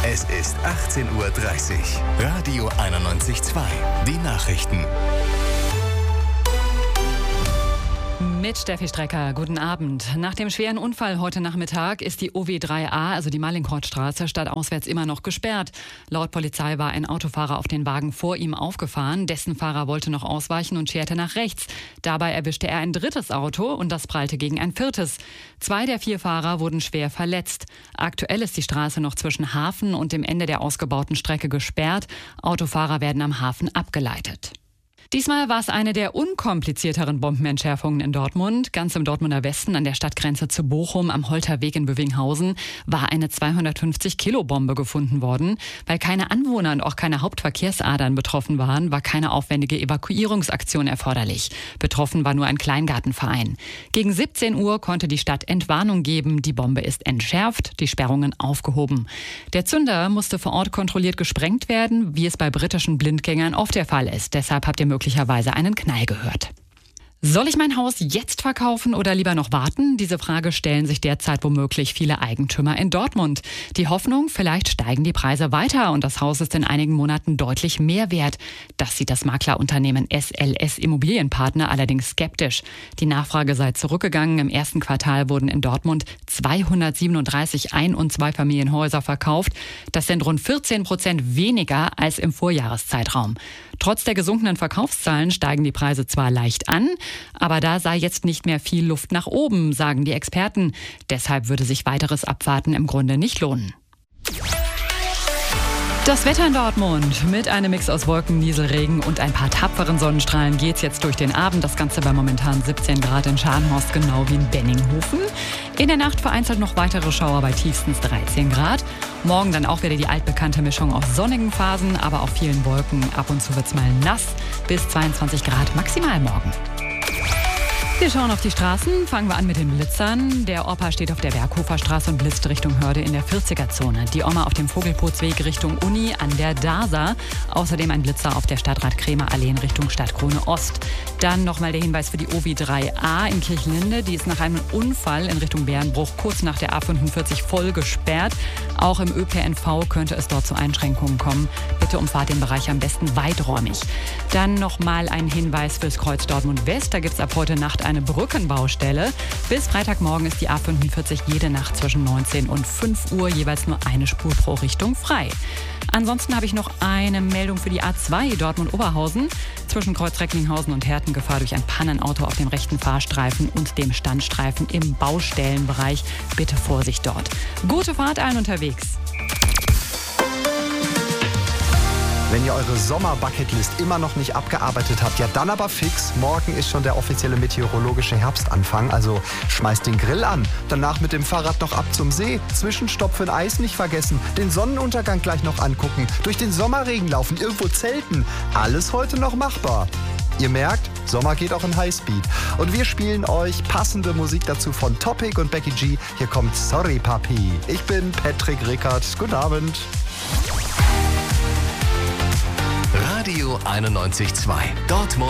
Es ist 18:30 Uhr. Radio 91.2. Die Nachrichten. Mit Steffi Strecker, guten Abend. Nach dem schweren Unfall heute Nachmittag ist die OW3A, also die Mallinckrodtstraße, stadtauswärts immer noch gesperrt. Laut Polizei war ein Autofahrer auf den Wagen vor ihm aufgefahren. Dessen Fahrer wollte noch ausweichen und scherte nach rechts. Dabei erwischte er ein drittes Auto und das prallte gegen ein viertes. 2 der 4 Fahrer wurden schwer verletzt. Aktuell ist die Straße noch zwischen Hafen und dem Ende der ausgebauten Strecke gesperrt. Autofahrer werden am Hafen abgeleitet. Diesmal war es eine der unkomplizierteren Bombenentschärfungen in Dortmund. Ganz im Dortmunder Westen an der Stadtgrenze zu Bochum am Holterweg in Bövinghausen war eine 250-Kilo-Bombe gefunden worden. Weil keine Anwohner und auch keine Hauptverkehrsadern betroffen waren, war keine aufwendige Evakuierungsaktion erforderlich. Betroffen war nur ein Kleingartenverein. Gegen 17 Uhr konnte die Stadt Entwarnung geben. Die Bombe ist entschärft, die Sperrungen aufgehoben. Der Zünder musste vor Ort kontrolliert gesprengt werden, wie es bei britischen Blindgängern oft der Fall ist. Deshalb habt ihr möglicherweise einen Knall gehört. Soll ich mein Haus jetzt verkaufen oder lieber noch warten? Diese Frage stellen sich derzeit womöglich viele Eigentümer in Dortmund. Die Hoffnung, vielleicht steigen die Preise weiter und das Haus ist in einigen Monaten deutlich mehr wert. Das sieht das Maklerunternehmen SLS Immobilienpartner allerdings skeptisch. Die Nachfrage sei zurückgegangen. Im ersten Quartal wurden in Dortmund 237 Ein- und Zweifamilienhäuser verkauft. Das sind rund 14% weniger als im Vorjahreszeitraum. Trotz der gesunkenen Verkaufszahlen steigen die Preise zwar leicht an, aber da sei jetzt nicht mehr viel Luft nach oben, sagen die Experten. Deshalb würde sich weiteres Abwarten im Grunde nicht lohnen. Das Wetter in Dortmund. Mit einem Mix aus Wolken, Nieselregen und ein paar tapferen Sonnenstrahlen geht's jetzt durch den Abend. Das Ganze bei momentan 17 Grad in Scharnhorst, genau wie in Benninghofen. In der Nacht vereinzelt noch weitere Schauer bei tiefstens 13 Grad. Morgen dann auch wieder die altbekannte Mischung aus sonnigen Phasen, aber auch vielen Wolken. Ab und zu wird's mal nass. Bis 22 Grad maximal morgen. Wir schauen auf die Straßen. Fangen wir an mit den Blitzern. Der Opa steht auf der Berghoferstraße und blitzt Richtung Hörde in der 40er-Zone. Die Oma auf dem Vogelpotsweg Richtung Uni an der DASA. Außerdem ein Blitzer auf der Stadtrat-Kremer-Allee in Richtung Stadtkrone Ost. Dann nochmal der Hinweis für die OW3A in Kirchlinde. Die ist nach einem Unfall in Richtung Bärenbruch kurz nach der A45 voll gesperrt. Auch im ÖPNV könnte es dort zu Einschränkungen kommen. Bitte umfahrt den Bereich am besten weiträumig. Dann nochmal ein Hinweis fürs Kreuz Dortmund West. Da gibt es ab heute Nacht eine Brückenbaustelle. Bis Freitagmorgen ist die A45 jede Nacht zwischen 19 und 5 Uhr jeweils nur eine Spur pro Richtung frei. Ansonsten habe ich noch eine Meldung für die A2 Dortmund-Oberhausen. Zwischen Kreuz Recklinghausen und Herten Gefahr durch ein Pannenauto auf dem rechten Fahrstreifen und dem Standstreifen im Baustellenbereich. Bitte Vorsicht dort. Gute Fahrt allen unterwegs. Wenn ihr eure Sommer-Bucketlist immer noch nicht abgearbeitet habt, ja dann aber fix. Morgen ist schon der offizielle meteorologische Herbstanfang, also schmeißt den Grill an. Danach mit dem Fahrrad noch ab zum See. Zwischenstopp für ein Eis nicht vergessen. Den Sonnenuntergang gleich noch angucken. Durch den Sommerregen laufen, irgendwo zelten. Alles heute noch machbar. Ihr merkt, Sommer geht auch in Highspeed. Und wir spielen euch passende Musik dazu von Topic und Becky G. Hier kommt Sorry Papi. Ich bin Patrick Rickert. Guten Abend. Radio 91.2. Dortmund.